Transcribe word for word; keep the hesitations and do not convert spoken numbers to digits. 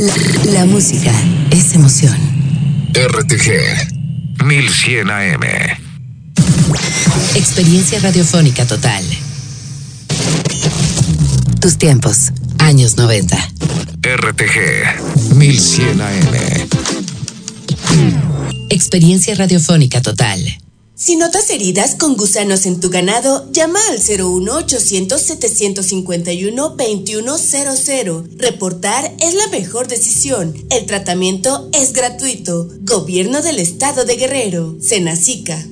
La, la música es emoción. R T G mil cien A M. Experiencia radiofónica total. Tus tiempos, años noventa. R T G mil cien A M. Experiencia radiofónica total. Si notas heridas con gusanos en tu ganado, llama al cero uno ochocientos setecientos cincuenta y uno veintiuno cero cero. Reportar es la mejor decisión. El tratamiento es gratuito. Gobierno del Estado de Guerrero. Senacica.